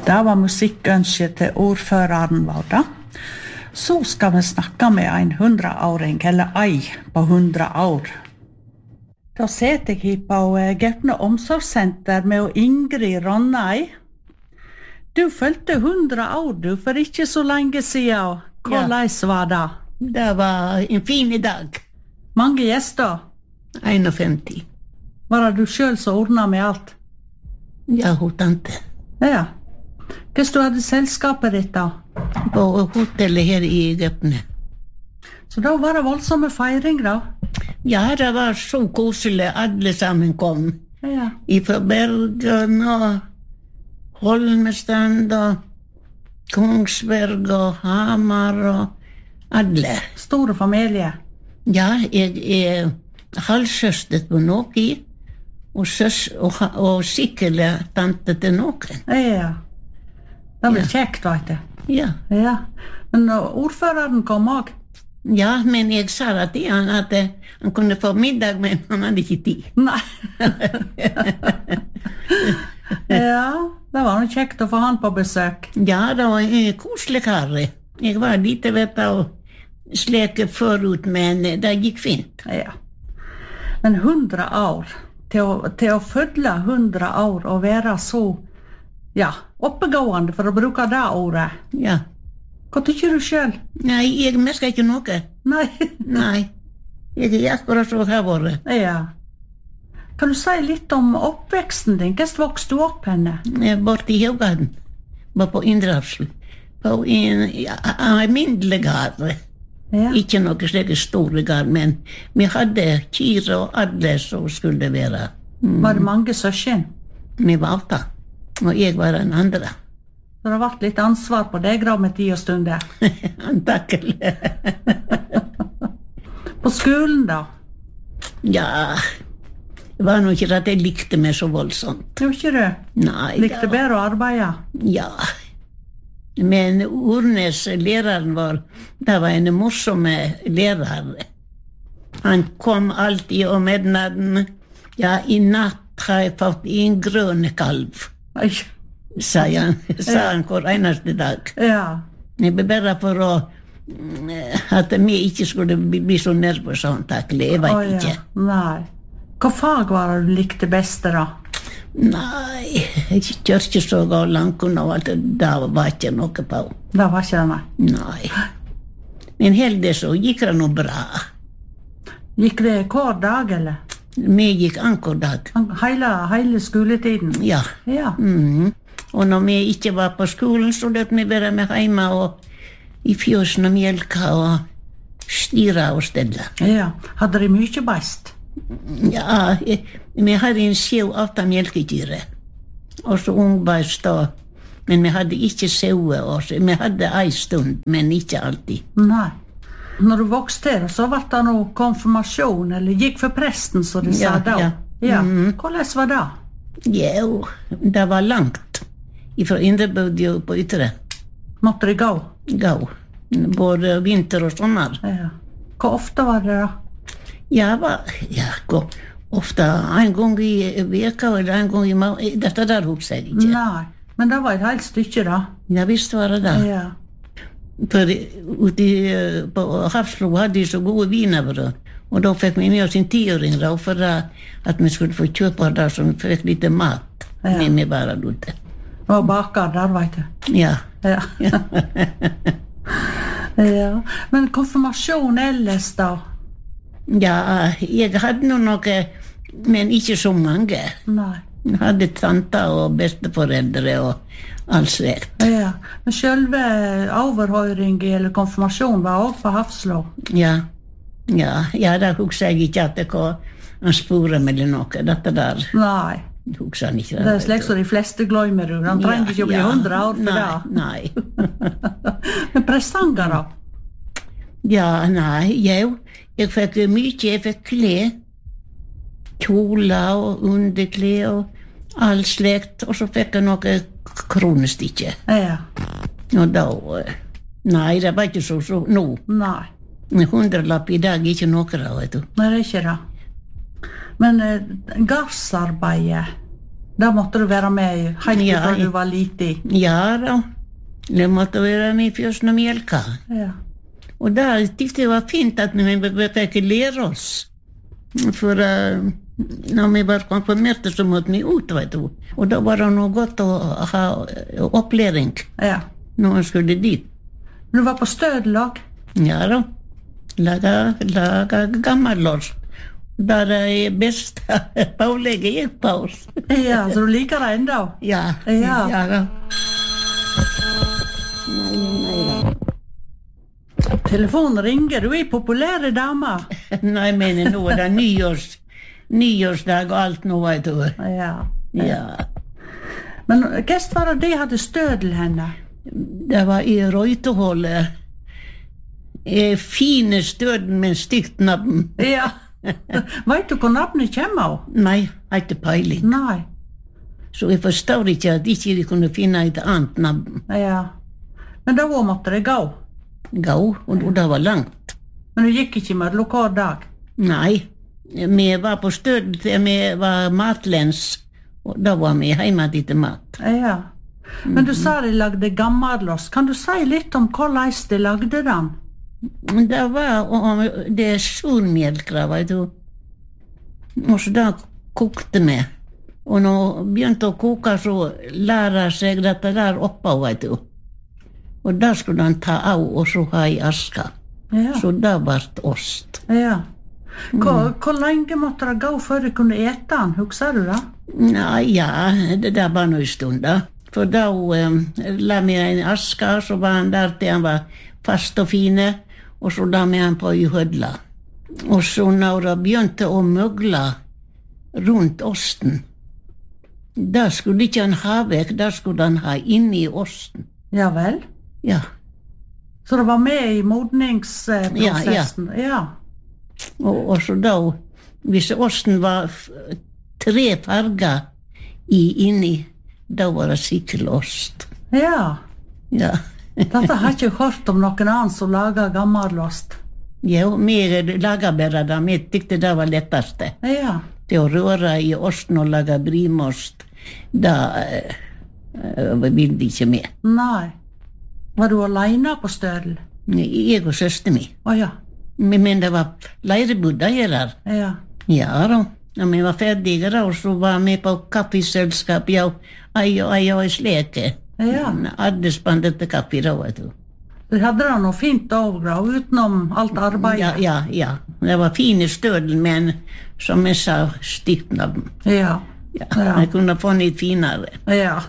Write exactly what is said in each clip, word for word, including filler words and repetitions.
Det var musikkønsket til ordføreren vår da. Så skal vi snakke med en hundraåring, eller ei på hundra år. Da sitter jeg her på Gaupne omsorgssenter med Ingrid Ronnei. Du følte hundra år, du, for ikke så lenge siden. Hvordan var det? Det var en fin dag. Mange gjester? femti. Var det du selv som ordnet med alt? Ja, hun tante. Ja. Hvordan du hadde selskapet ditt da? På hotellet her i Gaupne. Så da var det voldsomme feiring da? Ja, det var så koselig. Alle sammen kom. Ja. Ifra Bergen og Holmestrand og Kongsberg og Hamar og alle. Store familie? Ja, jeg er halvsøster på noen. Og, søs, og, og sikkert tante til noen. Ja. Det ble Ja. kjekt, vet du. Ja. Ja. Men uh, ordføreren kom også. Ja, men jeg sa det til han at eh, han kunne få middag, men han hadde ikke tid. Nei. Ja, det var noe kjekt å få han på besøk. Ja, det var en koselig kar. Jeg var lite vet og sleke forut, men eh, det gikk fint. Ja. Men hundra år, til å, til å følge hundra år og være så, ja, oppegående, for å bruke det ordet. Ja. Hva tykker du selv? Nei, jeg merker ikke noe. Nei. Nei. Jeg er akkurat så har vært. Ja. Kan du si litt om oppveksten din? Hvordan vokste du opp henne? Jeg bort i Haugaden. Var på Indrafsel. På en ja, alminnelig gard. Ja. Ikke noe slik store gard, men vi hadde kyr og alle som skulle være. Mm. Var det mange søsken? Vi var åtte, og jeg var den andre. Så det har vært litt ansvar på deg da med tid og stunder. Antakelig. På skolen da? Ja, det var nok ikke at jeg likte meg så voldsomt. Tror ikke du? Nei, Likte da- bedre å arbeide? Ja. Men Ornes, læreren vår, det var en morsomme lærer. Han kom alltid om midnatten. Ja, i natt har jeg fått en grønn kalv, Oi. sa han, sa han hver eneste dag. Ja. Det ble bare for å mm, at vi ikke skulle bli, bli så nervøse antakelig, jeg vet Å, ja. ikke. Nei. Hva fag var det du likte best da? Nei, kjørkesåg og lankun og alt det, det var ikke noe på. Det var ikke det, nei. Nei. Men heldig så gikk det noe bra. Gikk det hver dag, eller? Vi gikk anker dag. Hele, hele skoletiden? Ja. Ja. Mm. Og når vi ikke var på skolen, så løp vi være med hjemme og i fjøsen og mjelka og styre og stelle. Ja. Hadde de mye beist? Ja, jeg- vi hadde en sjev åtte mjelkedyre. Og så ungbeist da. Men vi hadde ikke sauer også. Vi hadde en stund, men ikke alltid. Nei. Når du vokste her, så var det noe konfirmasjon, eller gikk for presten, så de Ja, sa da. ja. Ja. Mhm. Hvordan var det? Jo, det var langt. Fra Indrebødi og på Ytre. Måtte de gå? Gå. Både vinter og sommer. Ja. Hvor ofte var det da? Ja, va, ja, gå. Ofte en gang i veka eller en gang i måneden. Dette der husker jeg ikke. Nei. Men det var et helt stykke da. Ja, visst var det det. Ja. For ute eh, på Hafslo hadde de så gode wienerbrød. Og da fikk vi med oss en tiåring da, for at vi skulle få kjøpe det som fikk litt mat. Ja. Med meg bare ute. Det var baker der, vet du. Ja. Ja. Ja. Men konfirmasjon ellers da? Ja, jeg hadde nå noe, men ikke så mange. Nei. Jeg hadde tanter og besteforeldre og alt slikt. Ja. Men selve overhøring eller konfirmasjon var også på Hafslo? Ja, ja, ja, da husker jeg ikke at det var en spore eller noe. Dette der Nei. husker han ikke. Det er slik som de fleste glemmer. Han trenger ikke å bli hundra år for det. Nei, nei. Men presanger da? Ja, nei, jeg, jeg fikk mye, jeg fikk klær. Kjoler og underklær og alt slikt. Og så fikk jeg noe kronestikke. Ja. Og da, nei, det var ikke så, så nå. Nei. En hundrelapp i dag er ikke noe da, vet du. Nei, det er ikke det. Men eh, gardsarbeidet, Da måtte du være med i, helt Ja, fra jeg- du var liten. Ja då, det måtte være med først når mjölka. Ja. Och där tyckte jag var fint att vi fick lära oss. För uh, när vi var konfirmerade så måtte vi ut, vet du. Och då var det nog gott att ha uppläring Ja. när man skulle dit. Du var på stødelag. Ja då, laga, laga gammallås. Där är bästa pålägget gick paus. Ja, så du liker det enda. Ja, Ja. ja då. Telefonen ringer, du er populære dame. Nej, men nu är det nyårs, nyårsdag och allt nu, vet du. Ja. Ja. Men hva var det de hadde stødel henne? Det var i Reuterhålet. Eh, fine støden med stygt navn. Ja. Vet du hvor navnet kommer av? Nei, har ikke peiling. Nei. Så jeg forstår ikke at ikke de kunne finne et annet navn. Ja. Men da måtte det gå. Gå, og, og det var langt. Men du gikk ikke med lokal dag? Nei, vi var på stød til vi var matlens, og da var vi hjemme til mat. Ja. Men du sa de lagde gammallost. Kan du si litt om hvordan de lagde den? Det var om det surmjølkra, vet du. Og så da kokte vi. Og når vi begynte å koke, så lærer seg dette der oppe, vet du. Og da skulle han ta av og så ha i aska. Ja. Så da ble det ost. Ja. Hvor, hvor lenge måtte det gå før de kunne ete den? Husker du det? Nei, ja, det der var noe stund da. For da um, la vi en aska, så var han der til han var fast og fine, og så la vi han på i hødla. Og så når det begynte å møgle rundt osten, da skulle ikke han ha vekk, da skulle han ha inni osten. Ja vel? Ja, Så det var med i modningsprosessen? Ja, ja. og, og så da, hvis osten var f- tre farger i inni, da var det sikkert ost. Ja. Ja. Dette har jeg ikke hørt om noen annen som lager gammallost. Ja, vi laga bare det, vi tykte det var letteste. Ja. Til å røre i osten og lage brimost, da uh, ville de ikke med. Nei. Var du alene på stødel? Jeg og søster mi. Å ja. Men men det var leirebudda her der. Ja. Ja da, når vi var ferdige da, og så var vi på kaffeselskap, ja, ei og ei og ei sleke. Ja. Alle spandet til kaffe da, vet du. Du hadde det noe fint overgrå utenom alt arbeidet? Ja, ja, ja. Det var fine stødel, men som jeg sa, stygt navn. Ja. Ja, Ja. jeg kunne funnet finere. Ja.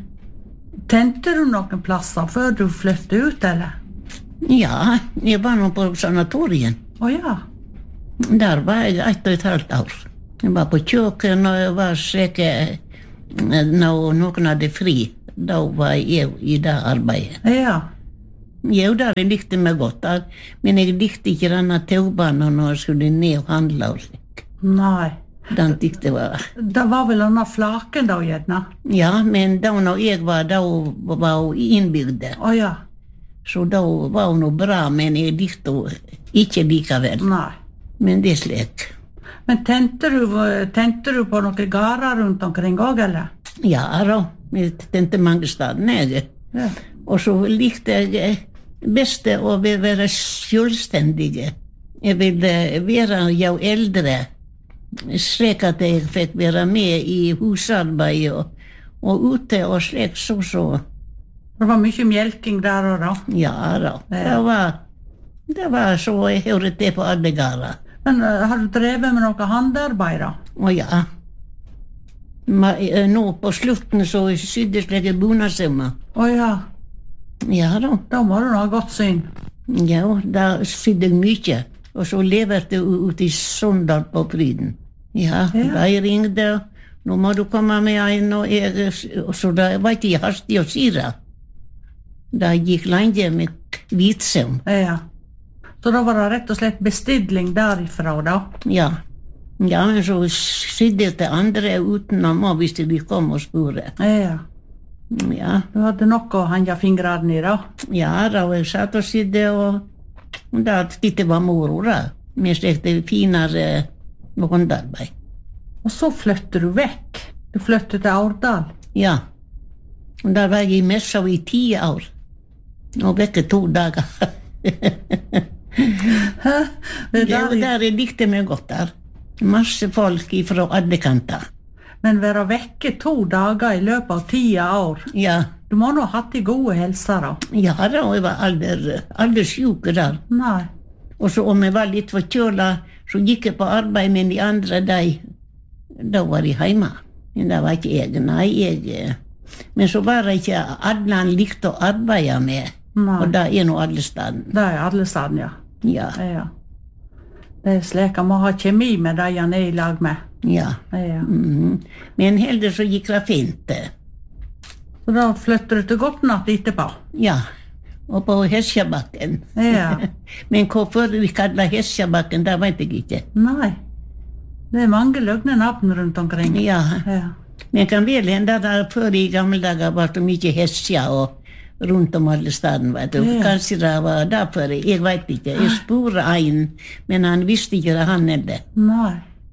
Tente du noen plasser før du flyttet ut, eller? Ja, jeg var nå på sanatorien. Å ja. Der var jeg ett og et halvt år. Jeg var på kjøkken, og jeg var sikker når noen hadde fri. Da var jeg i det arbeidet. Ja. Jo, der jeg likte meg godt, der. Men jeg likte ikke denne togbanen når jeg skulle ned og handle og slik. Nei. Den tykte jeg var... Det var vel denne flaken da, gjerne? Ja, men da når jeg var, da var hun innbygde. Å ja. Så da var hun noe bra, men jeg likte henne ikke likevel. Nei. Men det er slik. Men tente du, tente du på noen garer rundt omkring også, eller? Ja da, jeg tente mange steder, jeg. Ja. Og så likte jeg best å være selvstendige. Jeg ville være jo eldre, slik at jeg fikk være med i husarbeid og, og ute og slik så så. Det var mye mjelking der og da. Ja da, det var, det var så jeg hørte det på alle gårder. Men uh, har du drevet med noe handarbeid da? Og ja, Ma, nå på slutten så sydde slik bonasømmer. Å ja. Ja da. Da må du ha godt syn. Ja, da sydde jeg mye. Og så leverte jeg ut i Sondal på Fryden. Ja, Ja. da jeg ringde, nå må du komme med en, og, jeg, og så da var ikke jeg hastig å si det. Da gikk lenge med hvitsøm. Ja. Så da var det rett og slett bestilling derifra da? Ja. Ja, men så sydde jeg til andre utenom, og hvis de kom og spurte. Ja. Ja, Du hadde nok å henge fingrene i da? ja, da var jeg satt og sydde, og og da tykte det var moro, da. Vi stekte finere håndarbeid. Og så flyttet du vekk. Du flyttet til Årdal? Ja. Og der var jeg i Messa i ti år. Og vekke to dager. det der, der jeg likte meg godt der. Masse folk fra alle kanter. Men være vekke to dager i løpet av ti år? Ja. Du må nå ha hatt de gode helser da? Ja, da, og jeg var aldri, aldri syk der. Nei. Og så om jeg var litt forkjøla, så gikk jeg på arbeid med de andre, de, da var jeg hjemme. Men det var ikke jeg, nei, jeg. Men så var det ikke alle han likte å arbeide med. Nei. Og det er nå alle steder. Det er alle steder, ja. Ja. Ja. Det er slik, han må ha kjemi med de han er i lag med. Ja. Ja. Mm. Men heldig så gikk det fint. Så da flytter du til Gortnatt etterpå? Ja, og på Hesjabakken. Ja. Men hvorfor vi kaller Hesjabakken, det vet jeg ikke. Nei, det er mange løgne navn rundt omkring. Ja, ja. Men kan vel hende at før i gamle dager var det mye Hesja og rundt om alle steder, vet du. Ja. Kanskje det var derfor, jeg vet ikke. Jeg spurte en, men han visste ikke det han er det. Nei.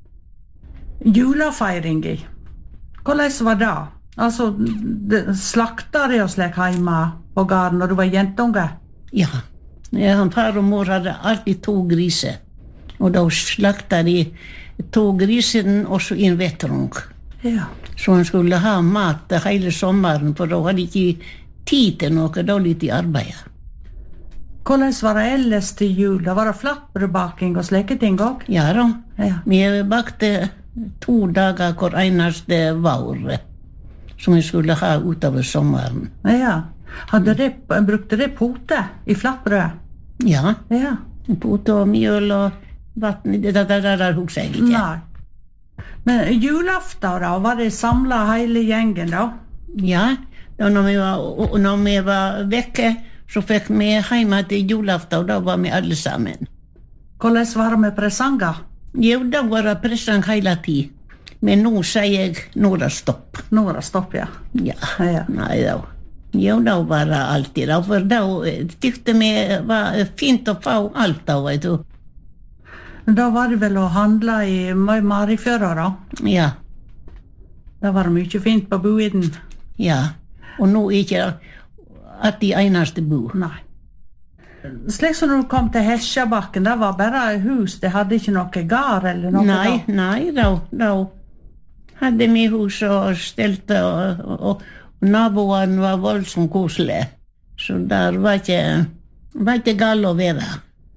Julefeiringi, hvordan var det? Altså, slakta de og slik hjemme på gården når du var jentunge? Ja, han far og mor hadde alltid to griser. Og da slakta de to grisen og så en vettrung. Ja. Så han skulle ha mat hele sommeren, for da hadde de ikke tid til noe, da litt i arbeid. Hvordan var det ellers til jul? Da var det flatbrødbaking og slike ting også? Ja da, ja. Vi bakte to dager hver eneste vår, som vi skulle ha utover sommeren. Ja. Hadde det, brukte det pote i flatbrød? Ja. Ja. Pote og mjøl og vatten, det der, der, der husker jeg ikke. Nei. Men julaften da, var det samlet hele gjengen da? Ja, da når vi var, når vi var vekke, så fikk vi hjemme til julaften, og da var vi alle sammen. Hvordan var det med presanger? Jo, da var det presang hele tiden. Men nå sier jeg, nå er det stopp. Nå er det stopp, ja. Ja, ja. Nei da. Jo, da var det alltid da, for da tykte vi var fint å få alt da, vet du. Da var det vel å handle i Marifjøra da? Ja. Da var det mye fint på boiden. Ja, og nå er ikke at de eneste bo. Nei. Slik som når du kom til Hesjabakken, det var bare hus, det hadde ikke noe gar eller noe nei, da? Nei, da, da hadde vi hus og stelte, og, og, og naboene var voldsomt koselige. Så der var ikke, var ikke galt å være.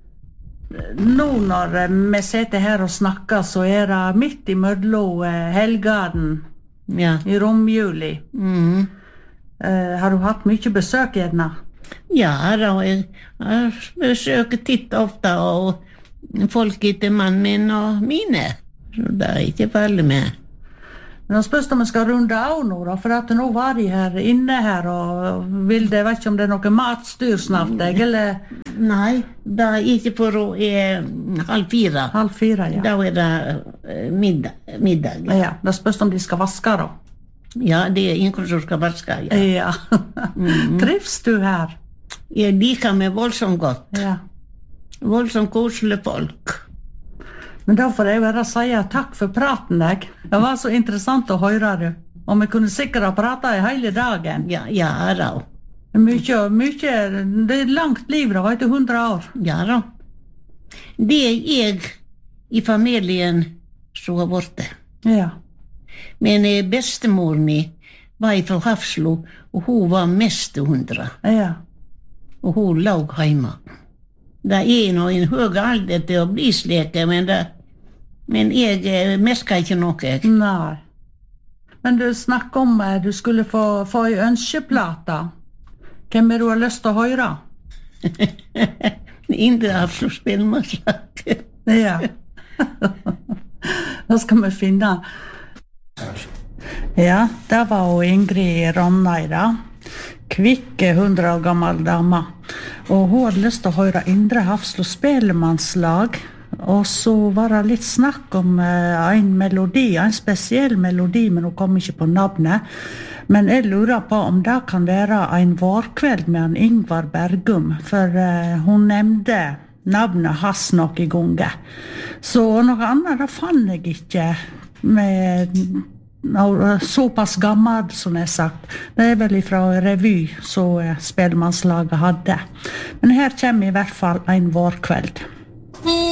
Nå når vi sitter her og snakker, så er det midt i mellom helgaden ja. I romjuli. Mm. Uh, har du hatt mye besøk gjerne? Ja, da, jeg, jeg besøker titt ofte, og folk etter mannen min og mine. Så det er ikke farlig med. Men jeg spørs om jeg skal runde av nå, da, for at nå var de her inne her, og vil det, vet ikke om det er noe matstyr snart, jeg, eller? Nei, det er ikke for å er halv fire. Halv fire, ja. Da er det middag. middag. Ja, det spørs om de skal vaske, da. Ja, det er ingen som skal vaske, ja. Ja. Mm-hmm. Trives du her? Jeg liker meg voldsomt godt. Ja. Voldsomt koselig folk. Men da får jeg bare si takk for praten, jeg. Det var så interessant å høre du. Og vi kunne sikkert ha pratet i hele dagen. Ja, ja da. Mykje, mykje, det er langt liv, da, vet du, hundre år. Ja da. Det er jeg i familien som har vært det. Ja. Men bestemor mi var fra Hafslo, og hun var mest hundre. Ja. Og hun låg hjemme. Det er nå en høy alder til å bli sleke, men, det, men jeg merker ikke noe. Nei. Men du snakker om at du skulle få, få en ønskeplate. Hvem er du har lyst til å høre? Indre Hafslo spillmannslag. Ja. Da skal vi finne. Ja, det var jo Ingrid Ronneida. Kvikke, hundre år gammel dame. Og hun hadde lyst til å høre Indre Hafslo spellemannslag. Og så var det litt snakk om uh, en melodi, en spesiell melodi, men hun kom ikke på navnet. Men jeg lurer på om det kan være en vårkveld med en Ingvar Bergum, for uh, hun nevnte navnet hans nok i gonge. Så noe annet da fann jeg ikke med så pass gammel som jeg har sagt. Det er vel fra revy så spellemannslaget hadde. Men her kommer i hvert fall en vårkveld.